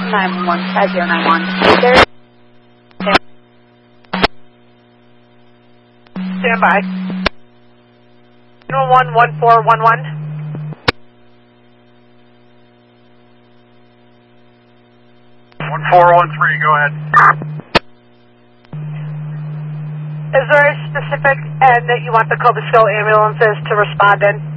911-5091. Is there... Stand by. 911-1411. 1413, go ahead. Is there a specific end that you want the Cobblestone ambulances to respond in?